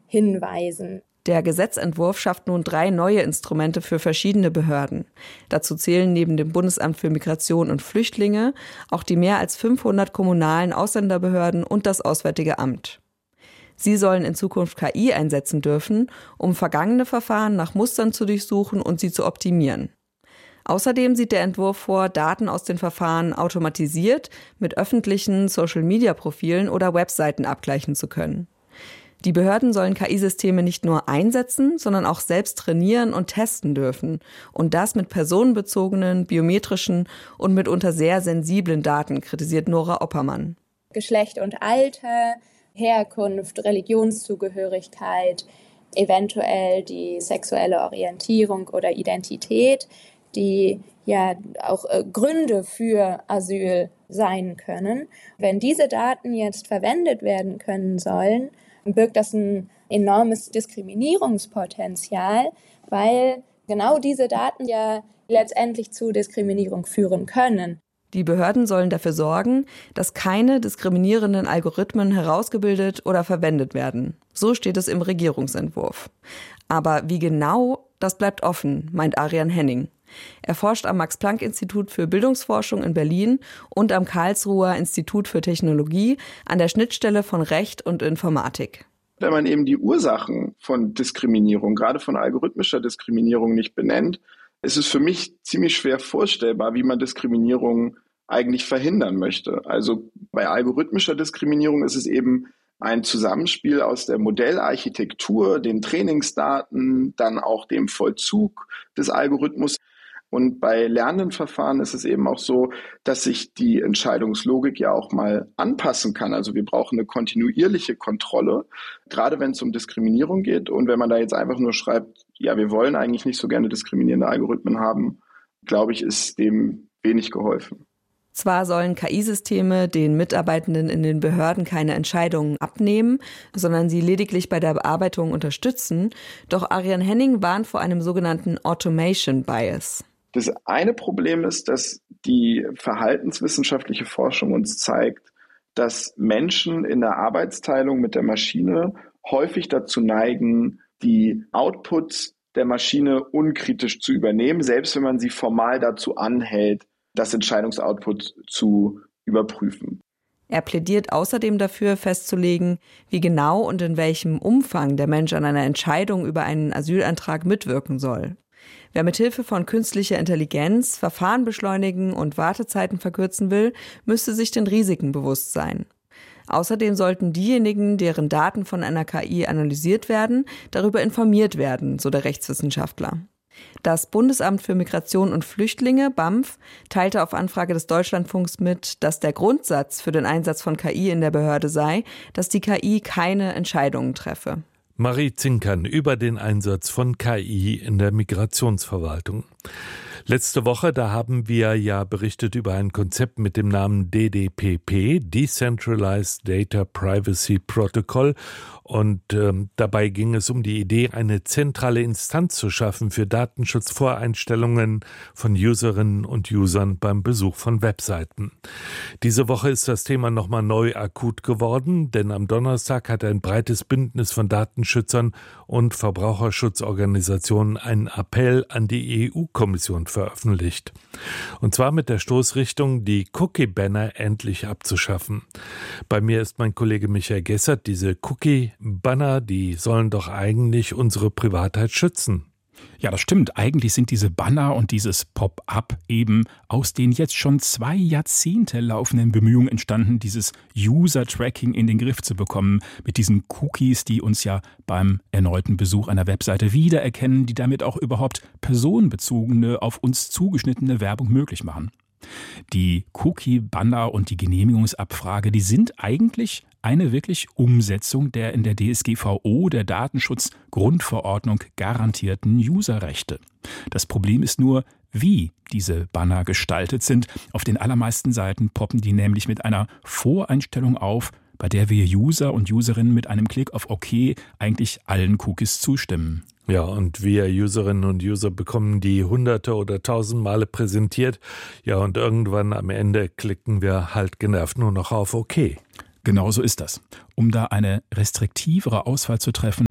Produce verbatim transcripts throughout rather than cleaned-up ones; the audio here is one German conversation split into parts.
hinweisen. Der Gesetzentwurf schafft nun drei neue Instrumente für verschiedene Behörden. Dazu zählen neben dem Bundesamt für Migration und Flüchtlinge auch die mehr als fünfhundert kommunalen Ausländerbehörden und das Auswärtige Amt. Sie sollen in Zukunft K I einsetzen dürfen, um vergangene Verfahren nach Mustern zu durchsuchen und sie zu optimieren. Außerdem sieht der Entwurf vor, Daten aus den Verfahren automatisiert mit öffentlichen Social-Media-Profilen oder Webseiten abgleichen zu können. Die Behörden sollen K I-Systeme nicht nur einsetzen, sondern auch selbst trainieren und testen dürfen. Und das mit personenbezogenen, biometrischen und mitunter sehr sensiblen Daten, kritisiert Nora Oppermann. Geschlecht und Alter, Herkunft, Religionszugehörigkeit, eventuell die sexuelle Orientierung oder Identität, die ja auch äh, Gründe für Asyl sein können. Wenn diese Daten jetzt verwendet werden können sollen, birgt das ein enormes Diskriminierungspotenzial, weil genau diese Daten ja letztendlich zu Diskriminierung führen können. Die Behörden sollen dafür sorgen, dass keine diskriminierenden Algorithmen herausgebildet oder verwendet werden. So steht es im Regierungsentwurf. Aber wie genau, das bleibt offen, meint Arian Henning. Er forscht am Max-Planck-Institut für Bildungsforschung in Berlin und am Karlsruher Institut für Technologie an der Schnittstelle von Recht und Informatik. Wenn man eben die Ursachen von Diskriminierung, gerade von algorithmischer Diskriminierung nicht benennt, ist es für mich ziemlich schwer vorstellbar, wie man Diskriminierung eigentlich verhindern möchte. Also bei algorithmischer Diskriminierung ist es eben ein Zusammenspiel aus der Modellarchitektur, den Trainingsdaten, dann auch dem Vollzug des Algorithmus. Und bei lernenden Verfahren ist es eben auch so, dass sich die Entscheidungslogik ja auch mal anpassen kann. Also wir brauchen eine kontinuierliche Kontrolle, gerade wenn es um Diskriminierung geht. Und wenn man da jetzt einfach nur schreibt, ja, wir wollen eigentlich nicht so gerne diskriminierende Algorithmen haben, glaube ich, ist dem wenig geholfen. Zwar sollen K I-Systeme den Mitarbeitenden in den Behörden keine Entscheidungen abnehmen, sondern sie lediglich bei der Bearbeitung unterstützen. Doch Arian Henning warnt vor einem sogenannten Automation Bias. Das eine Problem ist, dass die verhaltenswissenschaftliche Forschung uns zeigt, dass Menschen in der Arbeitsteilung mit der Maschine häufig dazu neigen, die Outputs der Maschine unkritisch zu übernehmen, selbst wenn man sie formal dazu anhält, das Entscheidungsoutput zu überprüfen. Er plädiert außerdem dafür, festzulegen, wie genau und in welchem Umfang der Mensch an einer Entscheidung über einen Asylantrag mitwirken soll. Wer mithilfe von künstlicher Intelligenz Verfahren beschleunigen und Wartezeiten verkürzen will, müsste sich den Risiken bewusst sein. Außerdem sollten diejenigen, deren Daten von einer K I analysiert werden, darüber informiert werden, so der Rechtswissenschaftler. Das Bundesamt für Migration und Flüchtlinge, B A M F, teilte auf Anfrage des Deutschlandfunks mit, dass der Grundsatz für den Einsatz von K I in der Behörde sei, dass die K I keine Entscheidungen treffe. Marie Zinkern über den Einsatz von K I in der Migrationsverwaltung. Letzte Woche, da haben wir ja berichtet über ein Konzept mit dem Namen D D P P, Decentralized Data Privacy Protocol. Und ähm, dabei ging es um die Idee, eine zentrale Instanz zu schaffen für Datenschutzvoreinstellungen von Userinnen und Usern beim Besuch von Webseiten. Diese Woche ist das Thema nochmal neu akut geworden, denn am Donnerstag hat ein breites Bündnis von Datenschützern und Verbraucherschutzorganisationen einen Appell an die E U-Kommission veröffentlicht. Und zwar mit der Stoßrichtung, die Cookie-Banner endlich abzuschaffen. Bei mir ist mein Kollege Michael Gessert. Diese Cookie-Banner, die sollen doch eigentlich unsere Privatheit schützen. Ja, das stimmt. Eigentlich sind diese Banner und dieses Pop-up eben aus den jetzt schon zwei Jahrzehnte laufenden Bemühungen entstanden, dieses User-Tracking in den Griff zu bekommen, mit diesen Cookies, die uns ja beim erneuten Besuch einer Webseite wiedererkennen, die damit auch überhaupt personenbezogene, auf uns zugeschnittene Werbung möglich machen. Die Cookie-Banner und die Genehmigungsabfrage, die sind eigentlich eine wirklich Umsetzung der in der D S G V O, der Datenschutzgrundverordnung, garantierten Userrechte. Das Problem ist nur, wie diese Banner gestaltet sind. Auf den allermeisten Seiten poppen die nämlich mit einer Voreinstellung auf, bei der wir User und Userinnen mit einem Klick auf OK eigentlich allen Cookies zustimmen. Ja, und wir Userinnen und User bekommen die hunderte oder tausend Male präsentiert. Ja, und irgendwann am Ende klicken wir halt genervt nur noch auf OK. Genau so ist das. Um da eine restriktivere Auswahl zu treffen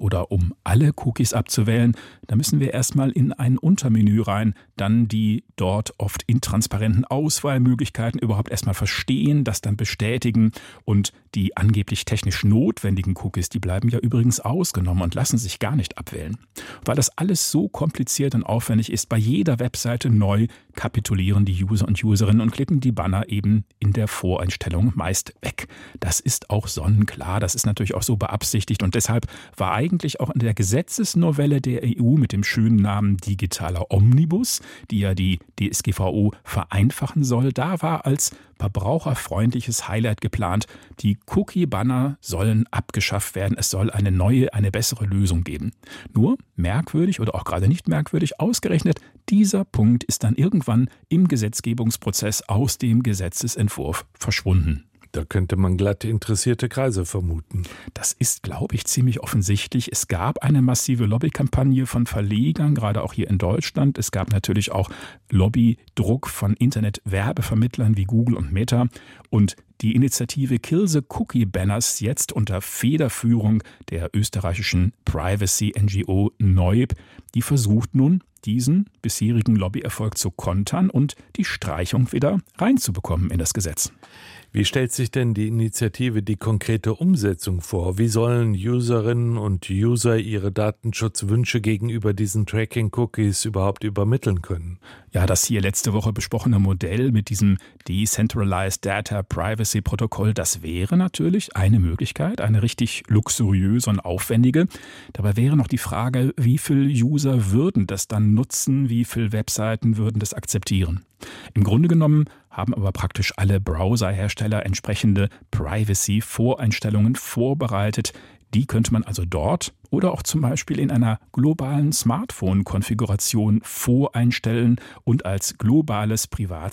oder um alle Cookies abzuwählen, da müssen wir erstmal in ein Untermenü rein, dann die dort oft intransparenten Auswahlmöglichkeiten überhaupt erstmal verstehen, das dann bestätigen und die angeblich technisch notwendigen Cookies, die bleiben ja übrigens ausgenommen und lassen sich gar nicht abwählen. Weil das alles so kompliziert und aufwendig ist, bei jeder Webseite neu kapitulieren die User und Userinnen und klicken die Banner eben in der Voreinstellung meist weg. Das ist auch sonnenklar, das ist natürlich auch so beabsichtigt und deshalb war eigentlich auch in der Gesetzesnovelle der E U mit dem schönen Namen Digitaler Omnibus, die ja die D S G V O vereinfachen soll, da war als verbraucherfreundliches Highlight geplant, die Cookie-Banner sollen abgeschafft werden, es soll eine neue, eine bessere Lösung geben. Nur merkwürdig oder auch gerade nicht merkwürdig, ausgerechnet dieser Punkt ist dann irgendwann im Gesetzgebungsprozess aus dem Gesetzesentwurf verschwunden. Da könnte man glatt interessierte Kreise vermuten. Das ist, glaube ich, ziemlich offensichtlich. Es gab eine massive Lobbykampagne von Verlegern, gerade auch hier in Deutschland. Es gab natürlich auch Lobbydruck von Internetwerbevermittlern wie Google und Meta. Und die Initiative Kill the Cookie Banners, jetzt unter Federführung der österreichischen Privacy-N G O Neub, die versucht nun, diesen bisherigen Lobbyerfolg zu kontern und die Streichung wieder reinzubekommen in das Gesetz. Wie stellt sich denn die Initiative die konkrete Umsetzung vor? Wie sollen Userinnen und User ihre Datenschutzwünsche gegenüber diesen Tracking-Cookies überhaupt übermitteln können? Ja, das hier letzte Woche besprochene Modell mit diesem Decentralized Data Privacy Protokoll, das wäre natürlich eine Möglichkeit, eine richtig luxuriöse und aufwendige. Dabei wäre noch die Frage, wie viele User würden das dann nutzen, wie viele Webseiten würden das akzeptieren? Im Grunde genommen haben aber praktisch alle Browserhersteller entsprechende Privacy-Voreinstellungen vorbereitet. Die könnte man also dort oder auch zum Beispiel in einer globalen Smartphone-Konfiguration voreinstellen und als globales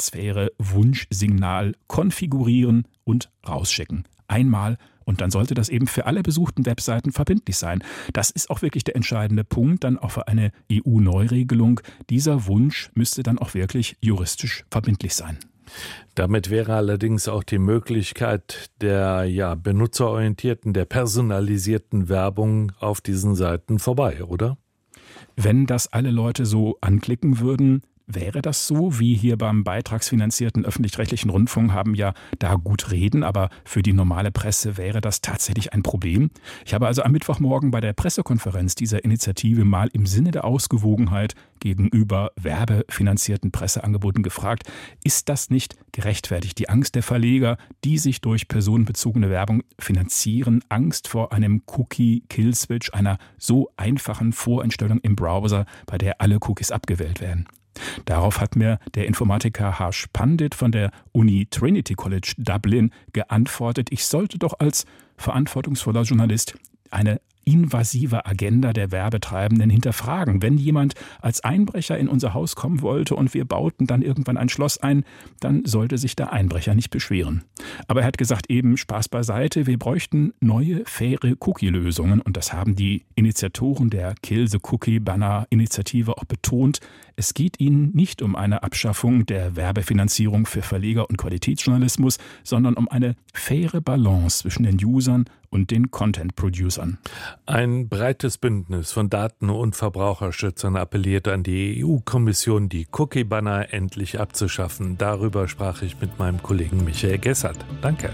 Privatsphäre-Wunschsignal konfigurieren und rausschicken. Einmal und dann sollte das eben für alle besuchten Webseiten verbindlich sein. Das ist auch wirklich der entscheidende Punkt, dann auch für eine E U-Neuregelung. Dieser Wunsch müsste dann auch wirklich juristisch verbindlich sein. Damit wäre allerdings auch die Möglichkeit der ja, benutzerorientierten, der personalisierten Werbung auf diesen Seiten vorbei, oder? Wenn das alle Leute so anklicken würden, wäre das so, wie hier beim beitragsfinanzierten öffentlich-rechtlichen Rundfunk haben ja da gut reden, aber für die normale Presse wäre das tatsächlich ein Problem. Ich habe also am Mittwochmorgen bei der Pressekonferenz dieser Initiative mal im Sinne der Ausgewogenheit gegenüber werbefinanzierten Presseangeboten gefragt, ist das nicht gerechtfertigt? Die Angst der Verleger, die sich durch personenbezogene Werbung finanzieren, Angst vor einem Cookie-Kill-Switch, einer so einfachen Voreinstellung im Browser, bei der alle Cookies abgewählt werden. Darauf hat mir der Informatiker Harsh Pandit von der Uni Trinity College Dublin geantwortet, ich sollte doch als verantwortungsvoller Journalist eine invasive Agenda der Werbetreibenden hinterfragen. Wenn jemand als Einbrecher in unser Haus kommen wollte und wir bauten dann irgendwann ein Schloss ein, dann sollte sich der Einbrecher nicht beschweren. Aber er hat gesagt, eben Spaß beiseite, wir bräuchten neue, faire Cookie-Lösungen und das haben die Initiatoren der Kill the Cookie Banner Initiative auch betont. Es geht ihnen nicht um eine Abschaffung der Werbefinanzierung für Verleger und Qualitätsjournalismus, sondern um eine faire Balance zwischen den Usern und den Content-Producern. Ein breites Bündnis von Daten- und Verbraucherschützern appelliert an die E U-Kommission, die Cookie-Banner endlich abzuschaffen. Darüber sprach ich mit meinem Kollegen Michael Gessert. Danke.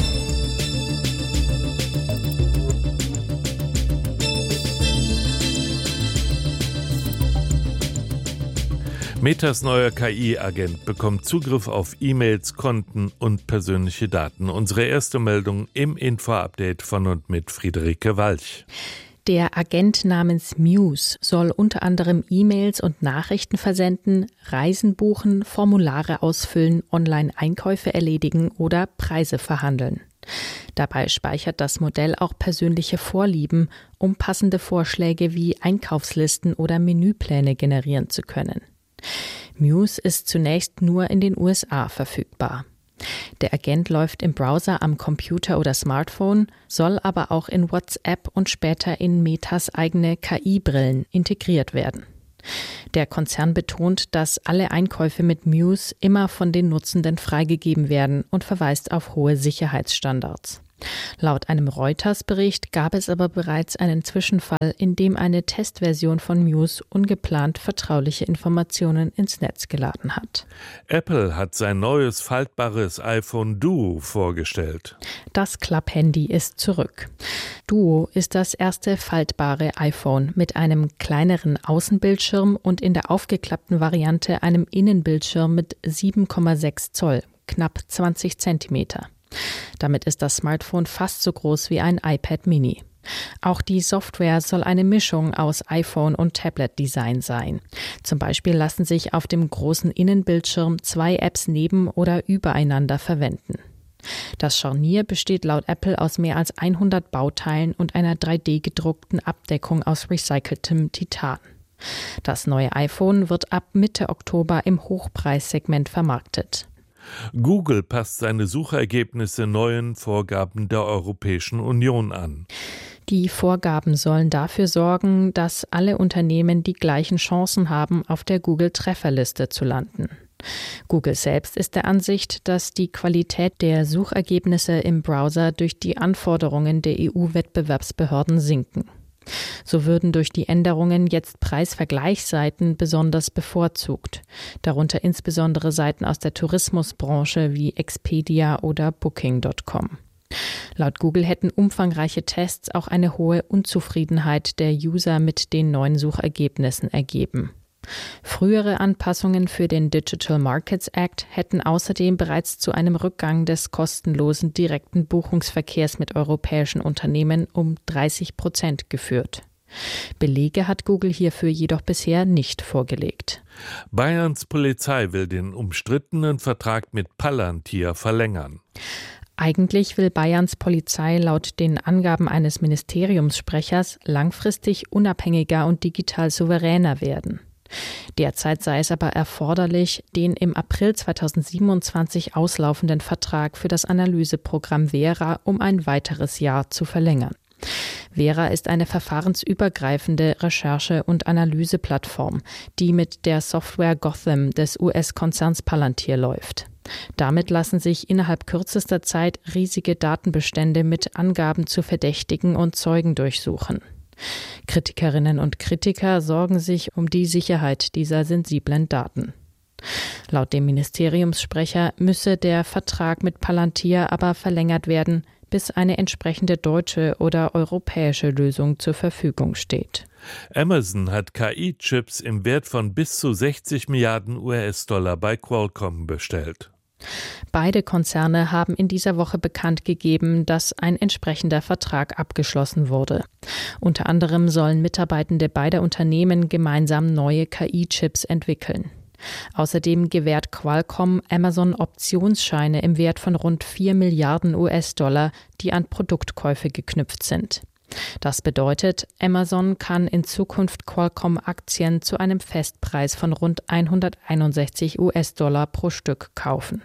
Metas neuer K I-Agent bekommt Zugriff auf E-Mails, Konten und persönliche Daten. Unsere erste Meldung im Info-Update von und mit Friederike Walch. Der Agent namens Muse soll unter anderem E-Mails und Nachrichten versenden, Reisen buchen, Formulare ausfüllen, Online-Einkäufe erledigen oder Preise verhandeln. Dabei speichert das Modell auch persönliche Vorlieben, um passende Vorschläge wie Einkaufslisten oder Menüpläne generieren zu können. Muse ist zunächst nur in den U S A verfügbar. Der Agent läuft im Browser am Computer oder Smartphone, soll aber auch in WhatsApp und später in Metas eigene K I-Brillen integriert werden. Der Konzern betont, dass alle Einkäufe mit Muse immer von den Nutzenden freigegeben werden und verweist auf hohe Sicherheitsstandards. Laut einem Reuters-Bericht gab es aber bereits einen Zwischenfall, in dem eine Testversion von Muse ungeplant vertrauliche Informationen ins Netz geladen hat. Apple hat sein neues faltbares iPhone Duo vorgestellt. Das Klapp-Handy ist zurück. Duo ist das erste faltbare iPhone mit einem kleineren Außenbildschirm und in der aufgeklappten Variante einem Innenbildschirm mit sieben Komma sechs Zoll, knapp zwanzig Zentimeter. Damit ist das Smartphone fast so groß wie ein iPad Mini. Auch die Software soll eine Mischung aus iPhone- und Tablet-Design sein. Zum Beispiel lassen sich auf dem großen Innenbildschirm zwei Apps neben- oder übereinander verwenden. Das Scharnier besteht laut Apple aus mehr als hundert Bauteilen und einer drei D gedruckten Abdeckung aus recyceltem Titan. Das neue iPhone wird ab Mitte Oktober im Hochpreissegment vermarktet. Google passt seine Suchergebnisse neuen Vorgaben der Europäischen Union an. Die Vorgaben sollen dafür sorgen, dass alle Unternehmen die gleichen Chancen haben, auf der Google-Trefferliste zu landen. Google selbst ist der Ansicht, dass die Qualität der Suchergebnisse im Browser durch die Anforderungen der E U-Wettbewerbsbehörden sinken. So würden durch die Änderungen jetzt Preisvergleichsseiten besonders bevorzugt, darunter insbesondere Seiten aus der Tourismusbranche wie Expedia oder Booking Punkt com. Laut Google hätten umfangreiche Tests auch eine hohe Unzufriedenheit der User mit den neuen Suchergebnissen ergeben. Frühere Anpassungen für den Digital Markets Act hätten außerdem bereits zu einem Rückgang des kostenlosen direkten Buchungsverkehrs mit europäischen Unternehmen um dreißig Prozent geführt. Belege hat Google hierfür jedoch bisher nicht vorgelegt. Bayerns Polizei will den umstrittenen Vertrag mit Palantir verlängern. Eigentlich will Bayerns Polizei laut den Angaben eines Ministeriumssprechers langfristig unabhängiger und digital souveräner werden. Derzeit sei es aber erforderlich, den im April zweitausendsiebenundzwanzig auslaufenden Vertrag für das Analyseprogramm Vera um ein weiteres Jahr zu verlängern. Vera ist eine verfahrensübergreifende Recherche- und Analyseplattform, die mit der Software Gotham des U S-Konzerns Palantir läuft. Damit lassen sich innerhalb kürzester Zeit riesige Datenbestände mit Angaben zu Verdächtigen und Zeugen durchsuchen. Kritikerinnen und Kritiker sorgen sich um die Sicherheit dieser sensiblen Daten. Laut dem Ministeriumssprecher müsse der Vertrag mit Palantir aber verlängert werden, bis eine entsprechende deutsche oder europäische Lösung zur Verfügung steht. Amazon hat K I-Chips im Wert von bis zu sechzig Milliarden U S-Dollar bei Qualcomm bestellt. Beide Konzerne haben in dieser Woche bekannt gegeben, dass ein entsprechender Vertrag abgeschlossen wurde. Unter anderem sollen Mitarbeitende beider Unternehmen gemeinsam neue K I-Chips entwickeln. Außerdem gewährt Qualcomm Amazon Optionsscheine im Wert von rund vier Milliarden U S-Dollar, die an Produktkäufe geknüpft sind. Das bedeutet, Amazon kann in Zukunft Qualcomm-Aktien zu einem Festpreis von rund hunderteinundsechzig U S-Dollar pro Stück kaufen.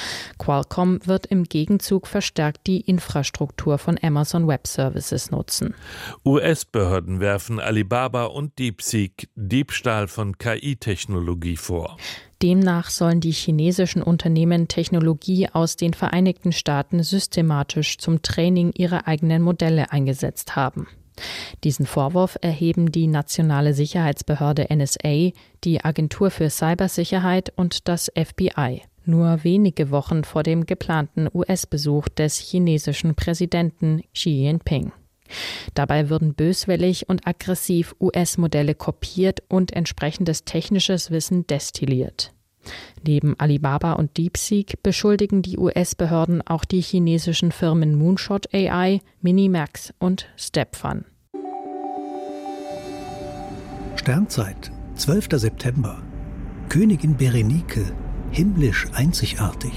Qualcomm wird im Gegenzug verstärkt die Infrastruktur von Amazon Web Services nutzen. U S-Behörden werfen Alibaba und DeepSeek Diebstahl von K I-Technologie vor. Demnach sollen die chinesischen Unternehmen Technologie aus den Vereinigten Staaten systematisch zum Training ihrer eigenen Modelle eingesetzt haben. Diesen Vorwurf erheben die nationale Sicherheitsbehörde N S A, die Agentur für Cybersicherheit und das F B I. Nur wenige Wochen vor dem geplanten U S-Besuch des chinesischen Präsidenten Xi Jinping. Dabei würden böswillig und aggressiv U S-Modelle kopiert und entsprechendes technisches Wissen destilliert. Neben Alibaba und DeepSeek beschuldigen die U S-Behörden auch die chinesischen Firmen Moonshot A I, Minimax und StepFun. Sternzeit, zwölfter September. Königin Berenike, himmlisch einzigartig.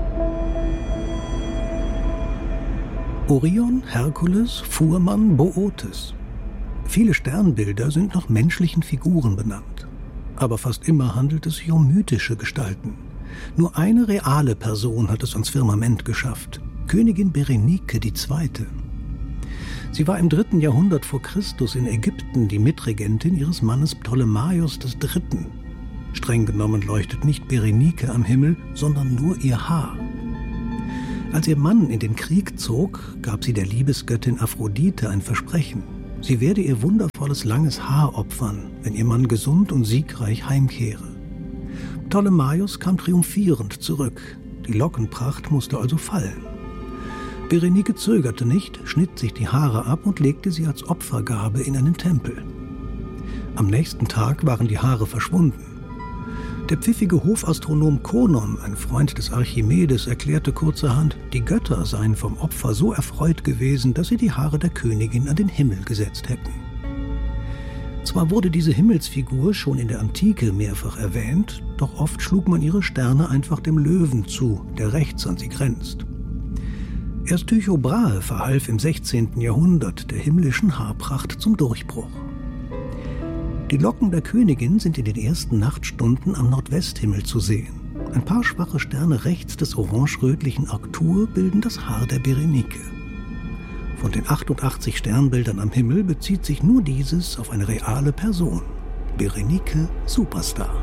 Orion, Herkules, Fuhrmann, Bootes. Viele Sternbilder sind nach menschlichen Figuren benannt. Aber fast immer handelt es sich um mythische Gestalten. Nur eine reale Person hat es ans Firmament geschafft. Königin Berenike die Zweite. Sie war im dritten Jahrhundert vor Christus in Ägypten die Mitregentin ihres Mannes Ptolemaios des Dritten. Streng genommen leuchtet nicht Berenike am Himmel, sondern nur ihr Haar. Als ihr Mann in den Krieg zog, gab sie der Liebesgöttin Aphrodite ein Versprechen. Sie werde ihr wundervolles langes Haar opfern, wenn ihr Mann gesund und siegreich heimkehre. Ptolemaios kam triumphierend zurück. Die Lockenpracht musste also fallen. Berenike zögerte nicht, schnitt sich die Haare ab und legte sie als Opfergabe in einen Tempel. Am nächsten Tag waren die Haare verschwunden. Der pfiffige Hofastronom Konon, ein Freund des Archimedes, erklärte kurzerhand, die Götter seien vom Opfer so erfreut gewesen, dass sie die Haare der Königin an den Himmel gesetzt hätten. Zwar wurde diese Himmelsfigur schon in der Antike mehrfach erwähnt, doch oft schlug man ihre Sterne einfach dem Löwen zu, der rechts an sie grenzt. Erst Tycho Brahe verhalf im sechzehnten Jahrhundert der himmlischen Haarpracht zum Durchbruch. Die Locken der Königin sind in den ersten Nachtstunden am Nordwesthimmel zu sehen. Ein paar schwache Sterne rechts des orange-rötlichen Arctur bilden das Haar der Berenike. Von den achtundachtzig Sternbildern am Himmel bezieht sich nur dieses auf eine reale Person. Berenike Superstar.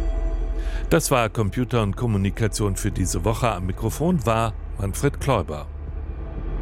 Das war Computer und Kommunikation für diese Woche. Am Mikrofon war Manfred Kläuber.